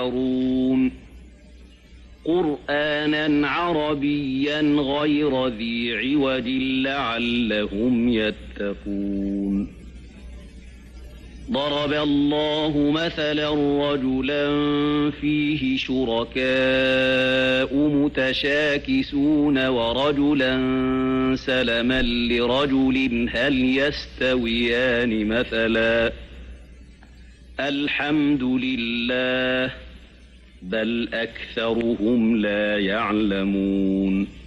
قرآنا عربيا غير ذي عوج لعلهم يتقون. ضرب الله مثلا رجلا فيه شركاء متشاكسون ورجلا سلما لرجل هل يستويان مثلا الحمد لله بل أكثرهم لا يعلمون.